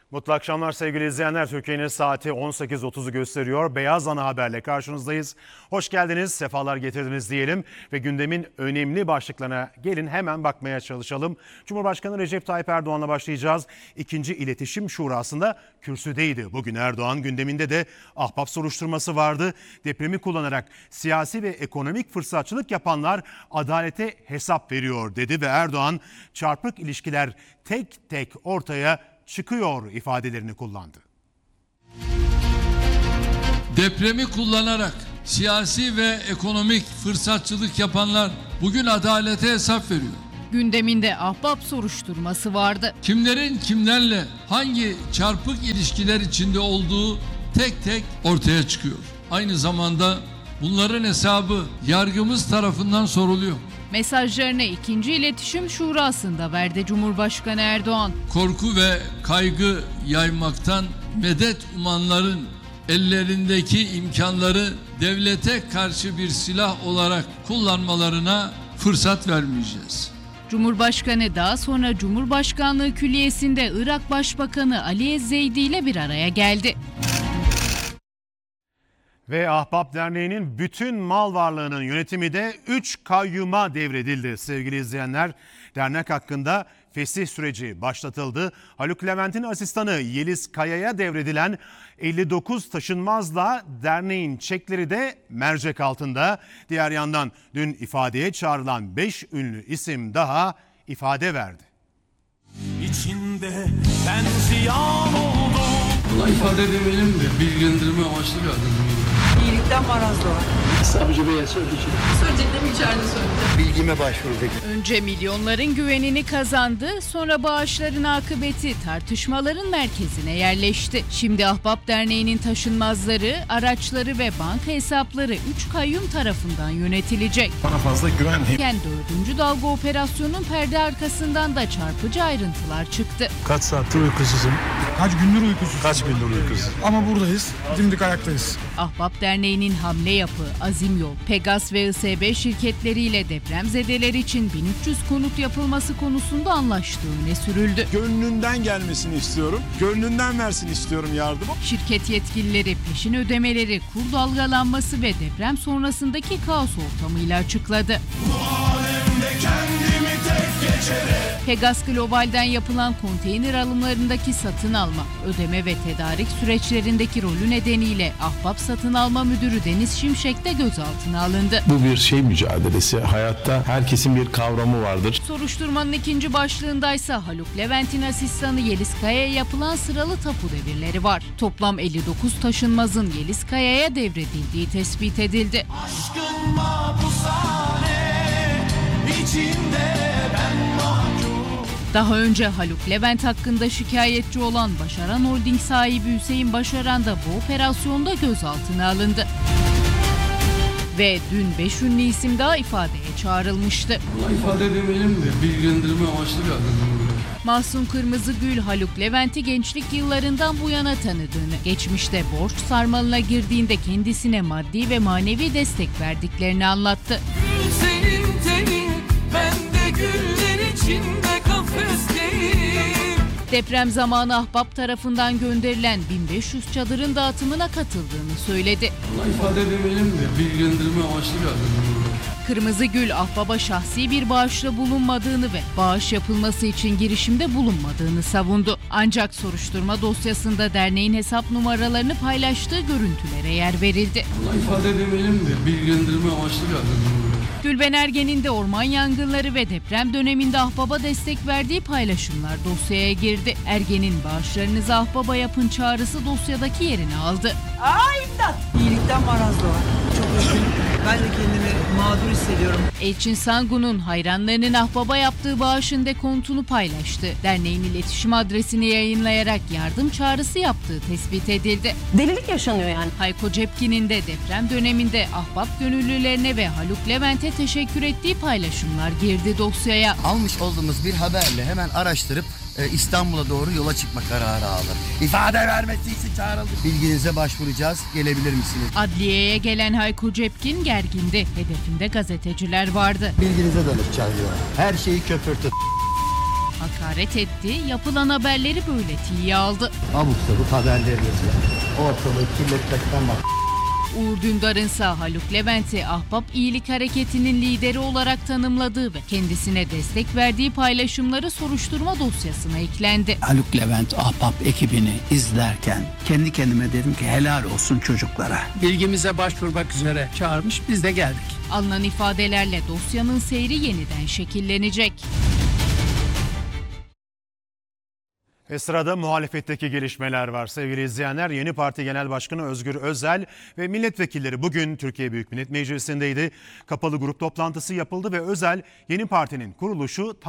Mutlu akşamlar sevgili izleyenler. Türkiye'nin saati 18.30'u gösteriyor. Beyaz Ana Haber'le karşınızdayız. Hoş geldiniz, sefalar getirdiniz diyelim ve gündemin önemli başlıklarına gelin hemen bakmaya çalışalım. Cumhurbaşkanı Recep Tayyip Erdoğan'la başlayacağız. İkinci İletişim Şurası'nda kürsüdeydi. Bugün Erdoğan gündeminde de ahbap soruşturması vardı. Depremi kullanarak siyasi ve ekonomik fırsatçılık yapanlar adalete hesap veriyor dedi ve Erdoğan çarpık ilişkiler tek tek ortaya çıkıyor ifadelerini kullandı. Depremi kullanarak siyasi ve ekonomik fırsatçılık yapanlar bugün adalete hesap veriyor. Gündeminde ahbap soruşturması vardı. Kimlerin kimlerle hangi çarpık ilişkiler içinde olduğu tek tek ortaya çıkıyor. Aynı zamanda bunların hesabı yargımız tarafından soruluyor. Mesajlarını ikinci İletişim Şurası'nda verdi Cumhurbaşkanı Erdoğan. Korku ve kaygı yaymaktan medet umanların ellerindeki imkanları devlete karşı bir silah olarak kullanmalarına fırsat vermeyeceğiz. Cumhurbaşkanı daha sonra Cumhurbaşkanlığı Külliyesi'nde Irak Başbakanı Ali Ezzeydi ile bir araya geldi. Ve Ahbap Derneği'nin bütün mal varlığının yönetimi de 3 kayyuma devredildi sevgili izleyenler. Dernek hakkında fesih süreci başlatıldı. Haluk Levent'in asistanı Yeliz Kaya'ya devredilen 59 taşınmazla derneğin çekleri de mercek altında. Diğer yandan dün ifadeye çağrılan 5 ünlü isim daha ifade verdi. İçinde ben ziyan oldum. Buna ifade demeyelim de bilgilendirme amaçlı bir adım. İyilikten marazlı var. Savcı Bey'e söyleyeceğim. Söyleyeceklerim içeride söyleyeceğim. Bilgime başvuracak. Önce milyonların güvenini kazandı, sonra bağışların akıbeti tartışmaların merkezine yerleşti. Şimdi Ahbap Derneği'nin taşınmazları, araçları ve banka hesapları 3 kayyum tarafından yönetilecek. Bana fazla güvenmeyin. 4. dalga operasyonun perde arkasından da çarpıcı ayrıntılar çıktı. Kaç saattir uykusuzum. Kaç gündür uykusuz. Kaç gündür uykusuz. Ama buradayız. Dimdik ayaktayız. Ahbap Derneği'nin hamle yapı, Azim Yol, Pegas ve ISB şirketleriyle depremzedeler için 1300 konut yapılması konusunda anlaştığı öne sürüldü. Gönlünden gelmesini istiyorum. Gönlünden versin istiyorum yardımı. Şirket yetkilileri peşin ödemeleri, kur dalgalanması ve deprem sonrasındaki kaos ortamıyla açıkladı. Pegas Global'den yapılan konteyner alımlarındaki satın alma, ödeme ve tedarik süreçlerindeki rolü nedeniyle Ahbap Satın Alma Müdürü Deniz Şimşek de gözaltına alındı. Bu bir mücadelesi. Hayatta herkesin bir kavramı vardır. Soruşturmanın ikinci başlığındaysa Haluk Levent'in asistanı Yeliz Kaya'ya yapılan sıralı tapu devirleri var. Toplam 59 taşınmazın Yeliz Kaya'ya devredildiği tespit edildi. Aşkın mahpushane içinde ben mahkum. Daha önce Haluk Levent hakkında şikayetçi olan Başaran Holding sahibi Hüseyin Başaran da bu operasyonda gözaltına alındı. Ve dün 5 ünlü isim daha ifadeye çağrılmıştı. Buna ifade demeyelim de bilgilendirme amaçlı bir adım. Mahsun Kırmızıgül, Haluk Levent'i gençlik yıllarından bu yana tanıdığını, geçmişte borç sarmalına girdiğinde kendisine maddi ve manevi destek verdiklerini anlattı. Senin tenin ben de güller içinde kafesteyim. Deprem zamanı Ahbap tarafından gönderilen 1500 çadırın dağıtımına katıldığını söyledi. Buna ifade demeyelim de bilgilendirme amaçlı bir adım. Kırmızıgül, Ahbap'a şahsi bir bağışla bulunmadığını ve bağış yapılması için girişimde bulunmadığını savundu. Ancak soruşturma dosyasında derneğin hesap numaralarını paylaştığı görüntülere yer verildi. Buna ifade demeyelim de bilgilendirme amaçlı bir adım. Gülben Ergen'in de orman yangınları ve deprem döneminde Ahbap'a destek verdiği paylaşımlar dosyaya girdi. Ergen'in bağışlarınızı Ahbap'a yapın çağrısı dosyadaki yerini aldı. İyilikten marazlı var. Çok üzgünüm. Ben de kendimi mağdur hissediyorum. Elçin Sangun'un hayranlarının Ahbap'a yaptığı bağışın dekontunu paylaştı. Derneğin iletişim adresini yayınlayarak yardım çağrısı yaptığı tespit edildi. Delilik yaşanıyor yani. Hayko Cepkin'in de deprem döneminde Ahbap gönüllülerine ve Haluk Levent'e teşekkür ettiği paylaşımlar girdi dosyaya. Almış olduğumuz bir haberle hemen araştırıp İstanbul'a doğru yola çıkma kararı aldı. İfade vermesi için çağrıldı. Bilginize başvuracağız. Gelebilir misiniz? Adliyeye gelen Hayko Cepkin gergindi. Hedefinde gazeteciler vardı. Bilginize danışacağız diyor. Her şeyi köpürtüp hakaret etti, yapılan haberleri böyle tiye aldı. Abuk sabuk haberler yazıyor. Ortalığı kirletmekten bak. Uğur Dündar'ınsa Haluk Levent'i Ahbap İyilik Hareketi'nin lideri olarak tanımladığı ve kendisine destek verdiği paylaşımları soruşturma dosyasına eklendi. Haluk Levent Ahbap ekibini izlerken kendi kendime dedim ki helal olsun çocuklara. Bilgimize başvurmak üzere çağırmış, biz de geldik. Alınan ifadelerle dosyanın seyri yeniden şekillenecek. Ve sırada muhalefetteki gelişmeler var. Sevgili izleyenler, Yeni Parti Genel Başkanı Özgür Özel ve milletvekilleri bugün Türkiye Büyük Millet Meclisi'ndeydi. Kapalı grup toplantısı yapıldı ve Özel, Yeni Parti'nin kuruluşu